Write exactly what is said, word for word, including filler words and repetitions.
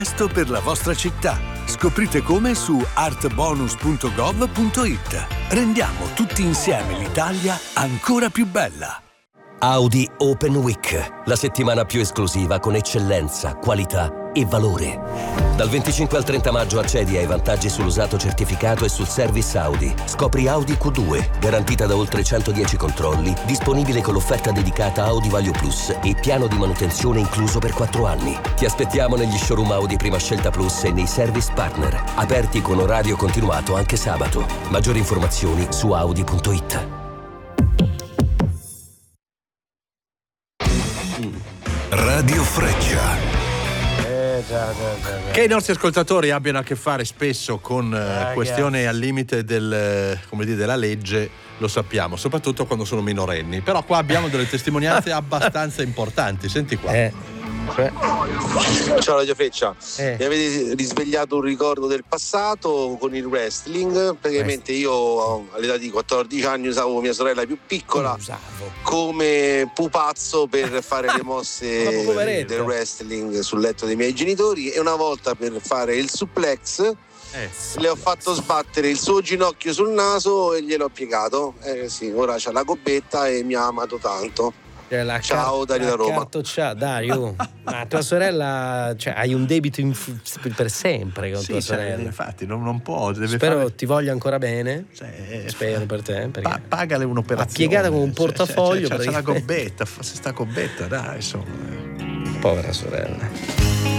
Questo per la vostra città. Scoprite come su artbonus punto gov punto it. Rendiamo tutti insieme l'Italia ancora più bella. Audi Open Week, la settimana più esclusiva con eccellenza, qualità e valore. Dal venticinque al trenta maggio accedi ai vantaggi sull'usato certificato e sul service Audi. Scopri Audi Q due, garantita da oltre centodieci controlli, disponibile con l'offerta dedicata Audi Value Plus e piano di manutenzione incluso per quattro anni. Ti aspettiamo negli showroom Audi Prima Scelta Plus e nei service partner, aperti con orario continuato anche sabato. Maggiori informazioni su audi punto it. Radio Freccia. Eh, già, già, già, già. Che i nostri ascoltatori abbiano a che fare spesso con eh, questioni al limite del, come dire, della legge, lo sappiamo, soprattutto quando sono minorenni. Però qua abbiamo delle testimonianze abbastanza importanti. Senti qua. Eh. Cioè. Ciao Radio Freccia, eh. mi avete risvegliato un ricordo del passato con il wrestling. Praticamente io all'età di quattordici anni usavo mia sorella più piccola come pupazzo per fare le mosse del wrestling sul letto dei miei genitori, e una volta per fare il suplex eh, le ho fatto sbattere il suo ginocchio sul naso e gliel'ho piegato. Eh sì, ora c'ha la gobbetta e mi ha amato tanto. La Ciao car- Dario da Roma. Cartoccia, Dario, ma tua sorella, cioè, hai un debito inf- per sempre con sì, tua cioè, sorella. Infatti non, non può, deve Spero fare... ti voglia ancora bene. Cioè, spero per te, perché pa- pagale un'operazione. Ha piegata con un portafoglio. C'è, c'è, c'è, c'è la gobbetta, se sta gobbetta, dai, insomma. Povera sorella.